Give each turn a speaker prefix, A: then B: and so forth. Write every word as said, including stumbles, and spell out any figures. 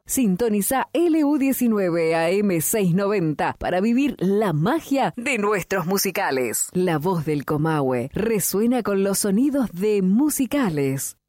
A: Sintoniza L U diecinueve A M seiscientos noventa para vivir la magia de nuestros musicales. La voz del Comahue resuena con los sonidos de Musicales.